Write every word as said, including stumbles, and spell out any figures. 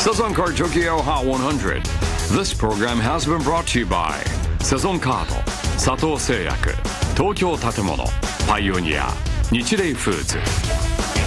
Sazon Card Tokyo Hot one hundred. This program has been brought to you by Sazon Card, Sato 製薬、東京建物、パイオニア、日霊フーズ。